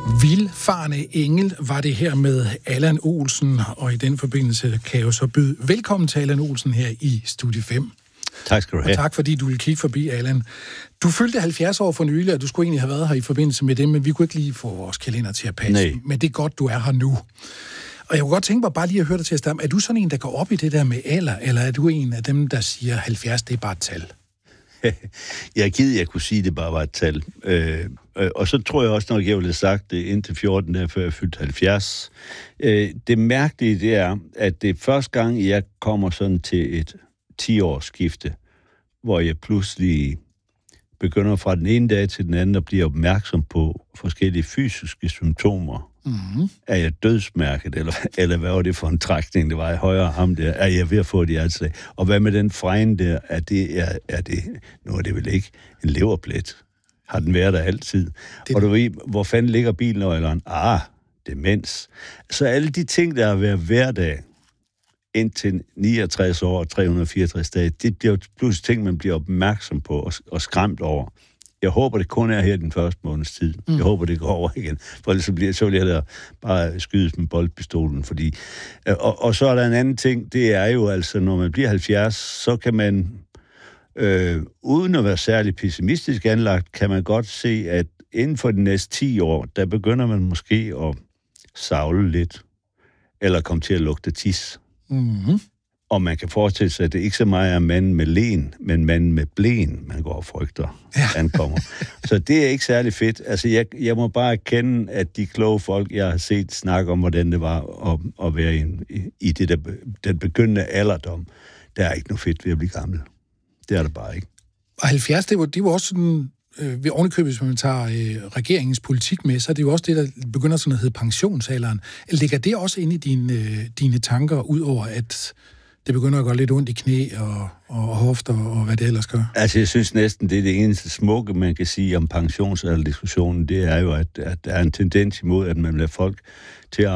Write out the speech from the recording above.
Vildfarne engel var det her med Allan Olsen, og i den forbindelse kan jeg jo så byde velkommen til Allan Olsen her i Studie 5. Tak skal du have. Og tak fordi du ville kigge forbi, Allan. Du fyldte 70 år for nylig, og du skulle egentlig have været her i forbindelse med det, men vi kunne ikke lige få vores kalender til at passe. Nej. Men det er godt, du er her nu. Og jeg kunne godt tænke mig bare lige at høre dig til at starte. Er du sådan en, der går op i det der med alder, eller er du en af dem, der siger 70, det er bare et tal? Jeg kunne sige, at det bare var et tal. Og så tror jeg også, når jeg ville have sagt det indtil 14 dage, før jeg fyldte 70. Det mærkelige, det er, at det er første gang, jeg kommer sådan til et 10-årsskifte, hvor jeg pludselig begynder fra den ene dag til den anden at blive opmærksom på forskellige fysiske symptomer. Mm-hmm. Er jeg dødsmærket, eller hvad var det for en trækning, det var i højre arm der? Er jeg ved at få det altså? Og hvad med den fregne der? Er det, nu er det vel ikke en leverplet? Har den været der altid? Og du ved, hvor fanden ligger bilnøgleren? Demens. Så alle de ting, der har været hverdag, indtil 69 år og 364 dage, det bliver pludselig ting, man bliver opmærksom på og skræmt over. Jeg håber, det kun er her den første måneds tid. Jeg håber, det går over igen. For ellers så vil jeg da bare skydes med boldpistolen. Fordi, og så er der en anden ting, det er jo altså, når man bliver 70, så kan man, uden at være særlig pessimistisk anlagt, kan man godt se, at inden for de næste 10 år, der begynder man måske at savle lidt, eller komme til at lugte tis. Mm-hmm. Og man kan forestille sig, at det ikke så meget er manden med len, men manden med blæn, man går og frygter, ankommer. Så det er ikke særlig fedt. Altså, jeg må bare erkende, at de kloge folk, jeg har set snakke om, hvordan det var at være i det den begyndende alderdom, der er ikke noget fedt ved at blive gammel. Det er der bare ikke. Og 70, det var også sådan, ved ovenikøbet, hvis man tager regeringens politik med, så er det jo også det, der begynder sådan at hedde pensionsalderen. Ligger det også inde i dine tanker, ud over at det begynder at gøre lidt ondt i knæ og hofter og hvad det ellers gør? Altså, jeg synes næsten, det er det eneste smukke, man kan sige om pensionsalderdiskussionen, det er jo, at der er en tendens imod, at man lader folk til at